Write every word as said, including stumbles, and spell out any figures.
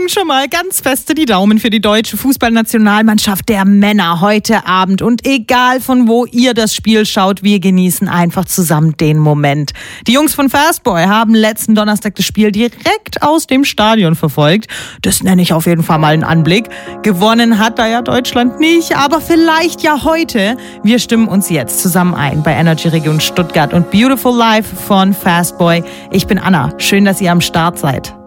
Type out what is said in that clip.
schon mal ganz feste die Daumen für die deutsche Fußballnationalmannschaft der Männer heute Abend. Und egal von wo ihr das Spiel schaut, wir genießen einfach zusammen den Moment. Die Jungs von Fastboy haben letzten Donnerstag das Spiel direkt aus dem Stadion verfolgt. Das nenne ich auf jeden Fall mal einen Anblick. Gewonnen hat da ja Deutschland nicht, aber vielleicht ja heute. Wir stimmen uns jetzt zusammen ein bei Energy Region Stuttgart und Beautiful Life von Fastboy. Ich bin Anna. Schön, dass ihr am Start seid.